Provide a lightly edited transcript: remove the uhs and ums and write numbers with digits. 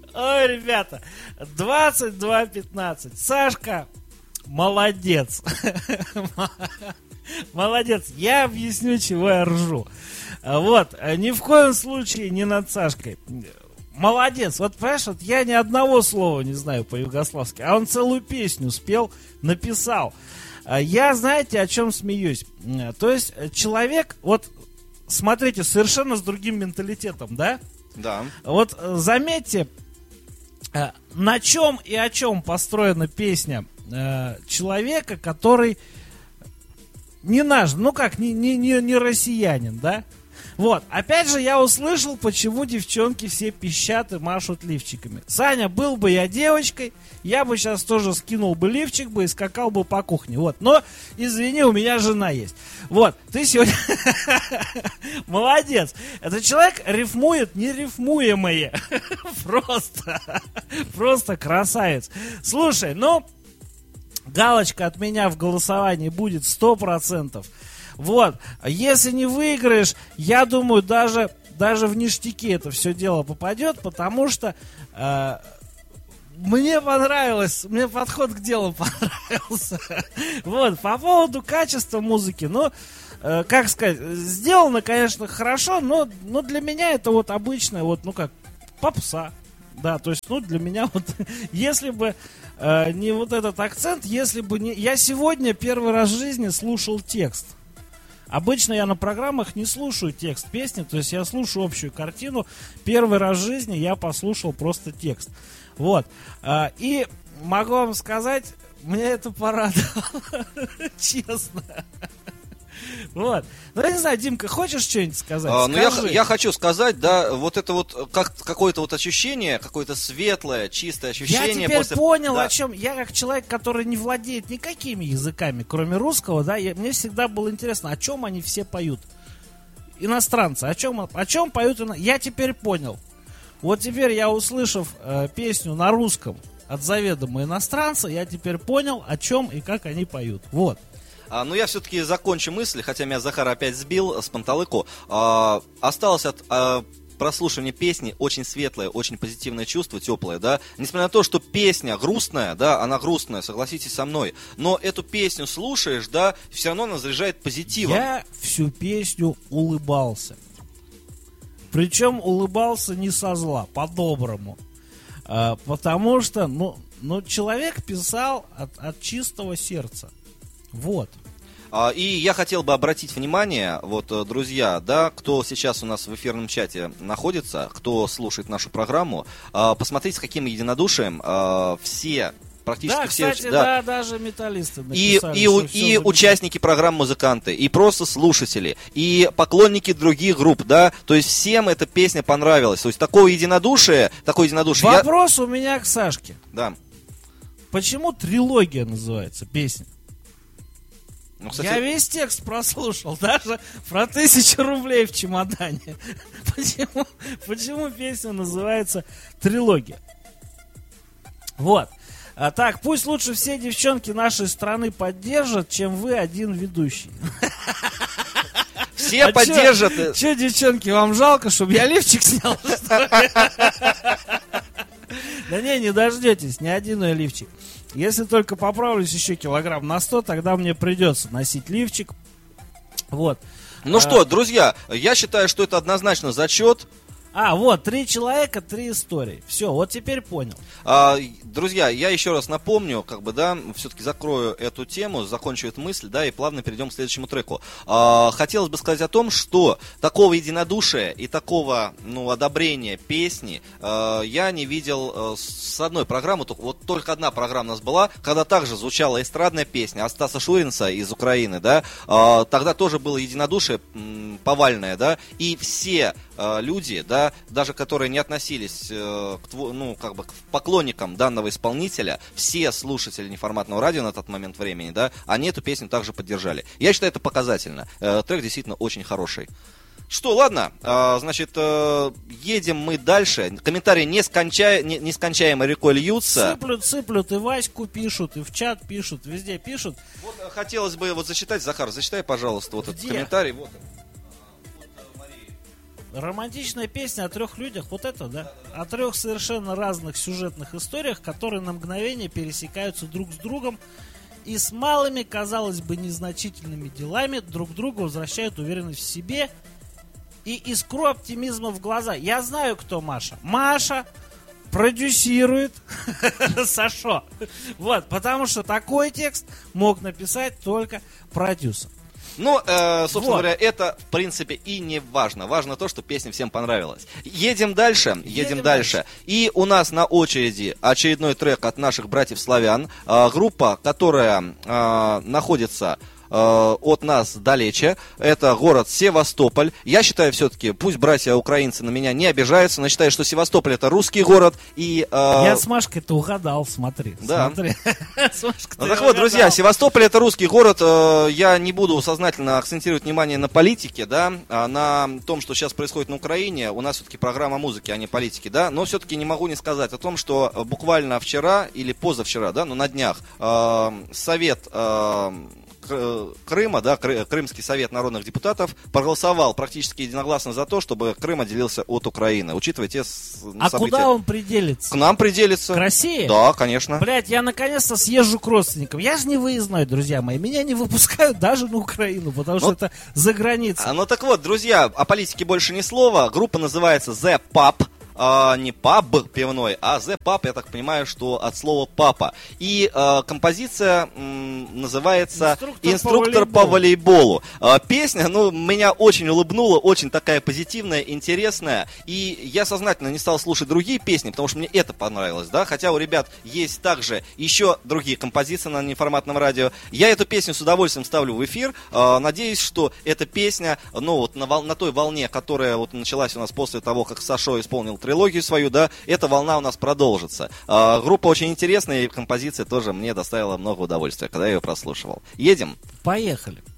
Ой, ребята, 22:15. Сашка, молодец. Молодец. Я объясню, чего я ржу. Вот, ни в коем случае не над Сашкой. Молодец. Вот, понимаешь, вот я ни одного слова не знаю по-югославски, а он целую песню спел, написал. Я, знаете, о чем смеюсь? То есть человек, вот, смотрите, совершенно с другим менталитетом, да? Да. Вот заметьте, на чем и о чем построена песня человека, который не наш, ну как, не россиянин, да? Вот, опять же я услышал, почему девчонки все пищат и машут лифчиками. Саня, был бы я девочкой, я бы сейчас тоже скинул бы лифчик бы и скакал бы по кухне. Вот, но, извини, у меня жена есть. Вот, ты сегодня... Молодец. Этот человек рифмует нерифмуемое. Просто красавец. Слушай, ну, галочка от меня в голосовании будет 100%. Вот, если не выиграешь, я думаю, даже в ништяки это все дело попадет, потому что мне понравилось, мне подход к делу понравился. Вот, по поводу качества музыки, ну, как сказать, сделано, конечно, хорошо, но для меня это вот обычная, вот, ну как, попса. Да, то есть, ну, для меня вот, если бы не вот этот акцент, если бы не... Я сегодня первый раз в жизни слушал текст. Обычно я на программах не слушаю текст песни, то есть я слушаю общую картину. Первый раз в жизни я послушал просто текст. Вот. И могу вам сказать, меня это порадовало. Честно. Вот. Ну, я не знаю, Димка, хочешь что-нибудь сказать? Ну, я хочу сказать, да, вот это вот как какое-то вот ощущение, какое-то светлое, чистое ощущение. Я теперь понял, да, о чем. Я как человек, который не владеет никакими языками, кроме русского, да, мне всегда было интересно, о чем они все поют. Иностранцы, о чем поют. Я теперь понял. Вот теперь я, услышав песню на русском от заведомо иностранца, я теперь понял, о чем и как они поют. Вот. Ну, я все-таки закончу мысль, хотя меня Захар опять сбил с панталыку. Осталось от прослушивания песни очень светлое, очень позитивное чувство, теплое, да. Несмотря на то, что песня грустная, да, она грустная, согласитесь со мной, но эту песню слушаешь, да, все равно она заряжает позитивом. Я всю песню улыбался. Причем улыбался не со зла, по-доброму. Потому что, ну, человек писал от чистого сердца. Вот. И я хотел бы обратить внимание, вот, друзья, да, кто сейчас у нас в эфирном чате находится, кто слушает нашу программу, посмотрите, с каким единодушием все, практически да, все... Кстати, да, даже металлисты написали, и участники программы музыканты, и просто слушатели, и поклонники других групп, да, то есть всем эта песня понравилась. То есть такое единодушие. Вопрос у меня к Сашке. Да. Почему трилогия называется песня? Ну, кстати... Я весь текст прослушал, даже про 1000 рублей в чемодане. Почему песня называется «Трилогия»? Вот. Так, пусть лучше все девчонки нашей страны поддержат, чем вы один ведущий. Все поддержат. Че, девчонки, вам жалко, чтобы я лифчик снял, что ли? Да не дождетесь, ни один лифчик. Если только поправлюсь еще килограмм на 100, тогда мне придется носить лифчик. Вот. Ну что, друзья, я считаю, что это однозначно зачет. Вот, 3 человека, 3 истории. Все, вот теперь понял. Друзья, я еще раз напомню, как бы, да, все-таки закрою эту тему, закончу эту мысль, да, и плавно перейдем к следующему треку. Хотелось бы сказать о том, что такого единодушия и такого, одобрения песни я не видел с одной программы. Вот только одна программа у нас была, когда также звучала эстрадная песня от Стаса Шуринца из Украины, да, тогда тоже было единодушие повальное, да, и все люди, да, даже которые не относились к поклонникам данного исполнителя, все слушатели неформатного радио на тот момент времени, да, они эту песню также поддержали. Я считаю, это показательно. Трек действительно очень хороший. Что, ладно, значит, едем мы дальше. Комментарии нескончаемой рекой льются. Сыплют, и Ваську пишут, и в чат пишут, везде пишут. Вот хотелось бы зачитать, Захар, зачитай, пожалуйста, вот этот комментарий. Вот он. Романтичная песня о 3 людях, вот это, да? О 3 совершенно разных сюжетных историях, которые на мгновение пересекаются друг с другом и с малыми, казалось бы, незначительными делами друг другу возвращают уверенность в себе и искру оптимизма в глаза. Я знаю, кто Маша. Маша продюсирует Сашо. Вот, потому что такой текст мог написать только продюсер. Ну, собственно говоря, это, в принципе, и не важно. Важно то, что песня всем понравилась. Едем дальше. И у нас на очереди очередной трек от наших братьев-славян. Группа, которая находится от нас далече. Это город Севастополь. Я считаю все-таки, пусть братья-украинцы на меня не обижаются, но считаю, что Севастополь это русский город. И, я с Машкой-то угадал, смотри. Да. Смотри. Ну, так вот, друзья, Севастополь это русский город. Я не буду сознательно акцентировать внимание на политике, да, на том, что сейчас происходит на Украине. У нас все-таки программа музыки, а не политики, да. Но все-таки не могу не сказать о том, что буквально вчера или позавчера, да, ну на днях, Совет Крыма, да, Крымский совет народных депутатов проголосовал практически единогласно за то, чтобы Крым отделился от Украины, учитывая те события. А куда он приделится? К нам приделится. К России? Да, конечно. Блять, я наконец-то съезжу к родственникам. Я же не выездной, друзья мои. Меня не выпускают даже на Украину, потому что это за границей. Ну так вот, друзья, о политике больше ни слова. Группа называется The Pub. Не паб пивной, а The Pub, я так понимаю, что от слова папа. И композиция называется «Инструктор по волейболу». Песня, ну, меня очень улыбнула, очень такая позитивная, интересная. И я сознательно не стал слушать другие песни, потому что мне это понравилось, да. Хотя у ребят есть также еще другие композиции на неформатном радио. Я эту песню с удовольствием ставлю в эфир. Надеюсь, что эта песня, ну, вот на той волне, которая вот началась у нас после того, как Сашо исполнил трилогию свою, да, эта волна у нас продолжится. Группа очень интересная, и композиция тоже мне доставила много удовольствия, когда я ее прослушивал. Едем? Поехали.